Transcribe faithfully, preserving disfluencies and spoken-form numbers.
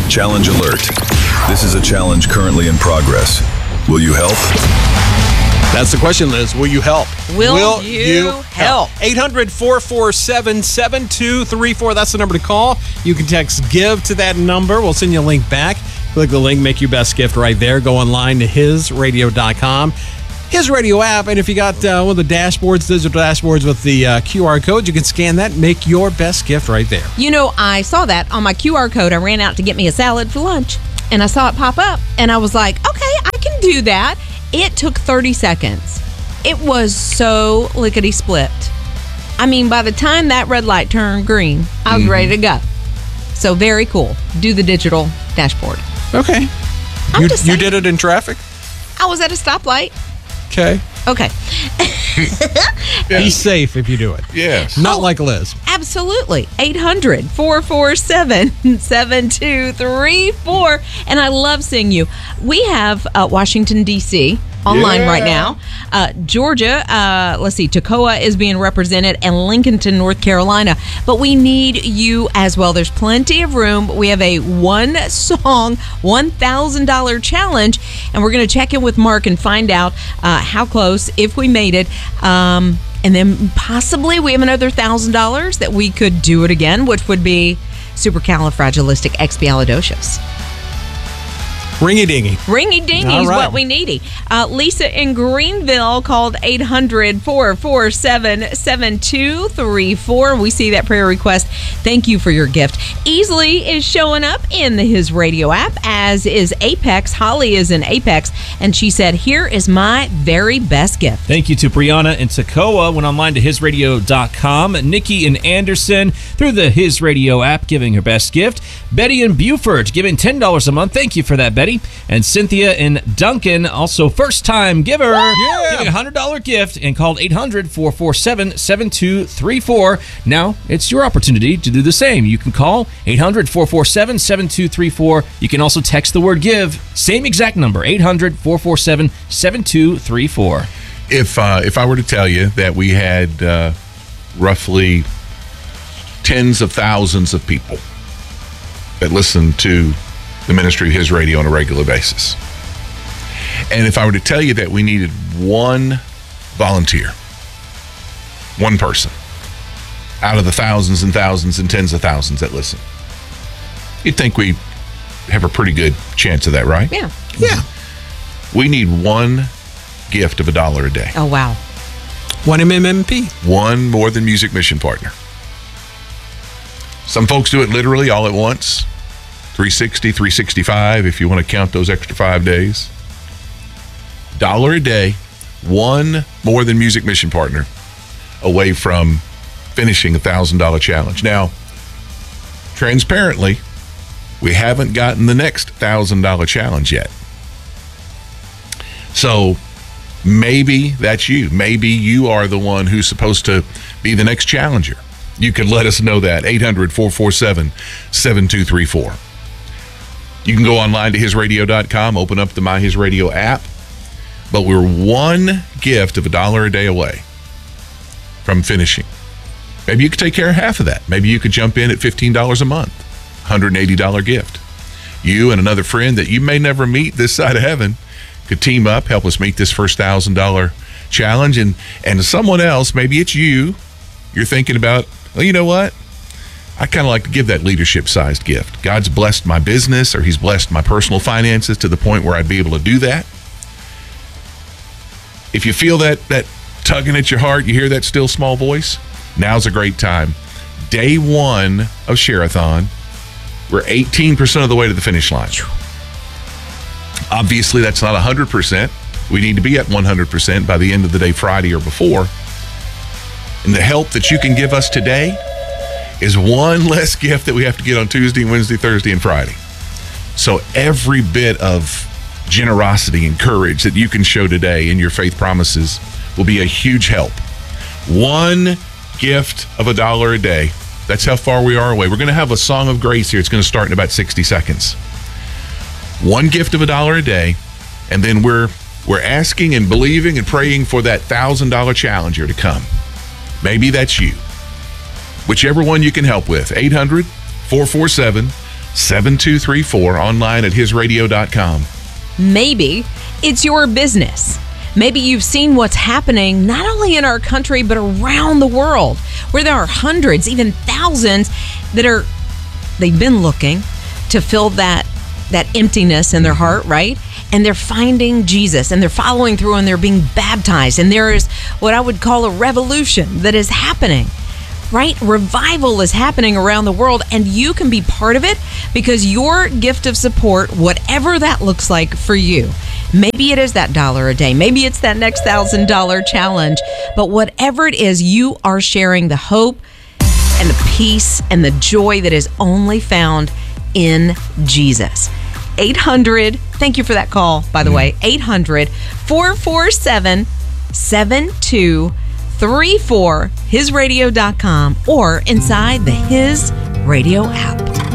Challenge alert. This is a challenge currently in progress. Will you help? That's the question, Liz. Will you help? Will, Will you, you help? help? eight hundred, four four seven, seven two three four. That's the number to call. You can text GIVE to that number. We'll send you a link back. Click the link, make your best gift right there. Go online to his radio dot com. His Radio app, and if you got uh, one of the dashboards, digital dashboards with the uh, Q R code, you can scan that and make your best gift right there. You know, I saw that on my Q R code. I ran out to get me a salad for lunch, and I saw it pop up, and I was like, okay, I can do that. It took thirty seconds. It was so lickety-split. I mean, by the time that red light turned green, I was mm-hmm. ready to go. So very cool. Do the digital dashboard. Okay. I'm you, just you did it in traffic? I was at a stoplight. Okay. Okay. Be safe if you do it. Yes. Not oh, like Liz. Absolutely. eight hundred, four four seven, seven two three four. And I love seeing you. We have uh, Washington, D C online yeah. right now. Uh, Georgia, uh, let's see, Toccoa is being represented, and Lincolnton, North Carolina. But we need you as well. There's plenty of room. We have a one-song, one thousand dollars challenge, and we're going to check in with Mark and find out uh, how close, if we made it. Um, and then possibly we have another one thousand dollars that we could do it again, which would be supercalifragilisticexpialidocious. Ringy-dingy. Ringy-dingy is right. what we needy. Uh, Lisa in Greenville called eight hundred, four four seven, seven two three four. We see that prayer request. Thank you for your gift. Easley is showing up in the His Radio app, as is Apex. Holly is in Apex, and she said, here is my very best gift. Thank you to Brianna in Toccoa. Went online to his radio dot com. Nikki in Anderson through the His Radio app, giving her best gift. Betty in Beaufort giving ten dollars a month. Thank you for that, Betty. And Cynthia in Duncan, also first-time giver, yeah. giving a one hundred dollars gift, and called eight hundred, four four seven, seven two three four. Now, it's your opportunity to do the same. You can call eight hundred, four four seven, seven two three four. You can also text the word GIVE, same exact number, eight hundred, four four seven, seven two three four. If, uh, if I were to tell you that we had uh, roughly tens of thousands of people that listen to the ministry of His Radio on a regular basis, and if I were to tell you that we needed one volunteer, one person, out of the thousands and thousands and tens of thousands that listen, you'd think we have a pretty good chance of that, right? Yeah. Yeah. We need one gift of a dollar a day. Oh, wow. One M M M P. One More Than Music mission partner. Some folks do it literally all at once. three sixty, three sixty-five if you want to count those extra five days. Dollar a day, one More Than Music mission partner away from finishing a one thousand dollars challenge. Now, transparently, we haven't gotten the next one thousand dollars challenge yet. So maybe that's you. Maybe you are the one who's supposed to be the next challenger. You could let us know that. eight hundred, four four seven, seven two three four. You can go online to his radio dot com, open up the My His Radio app. But we're one gift of a dollar a day away from finishing. Maybe you could take care of half of that. Maybe you could jump in at fifteen dollars a month, one hundred eighty dollars gift. You and another friend that you may never meet this side of heaven could team up, help us meet this first one thousand dollars challenge. And, and someone else, maybe it's you, you're thinking about, well, you know what? I kind of like to give that leadership-sized gift. God's blessed my business, or He's blessed my personal finances to the point where I'd be able to do that. If you feel that that tugging at your heart, you hear that still small voice, now's a great time. Day one of Share-a-thon, we're eighteen percent of the way to the finish line. Obviously, that's not one hundred percent. We need to be at one hundred percent by the end of the day, Friday or before. And the help that you can give us today is one less gift that we have to get on Tuesday, Wednesday, Thursday, and Friday. So every bit of generosity and courage that you can show today in your faith promises will be a huge help. One gift of a dollar a day. That's how far we are away. We're going to have a song of grace here. It's going to start in about sixty seconds. One gift of a dollar a day, and then we're we're asking and believing and praying for that one thousand dollars challenger to come. Maybe that's you. Whichever one you can help with. eight hundred, four four seven, seven two three four, online at his radio dot com. Maybe it's your business. Maybe you've seen what's happening not only in our country, but around the world, where there are hundreds, even thousands that are, they've been looking to fill that, that emptiness in their heart, right? And they're finding Jesus, and they're following through, and they're being baptized. And there is what I would call a revolution that is happening, right? Revival is happening around the world, and you can be part of it because your gift of support, whatever that looks like for you, maybe it is that dollar a day, maybe it's that next thousand dollar challenge, but whatever it is, you are sharing the hope and the peace and the joy that is only found in Jesus. eight hundred, thank you for that call, by the way, eight hundred, four four seven, seven two three four, his radio dot com, or inside the His Radio app.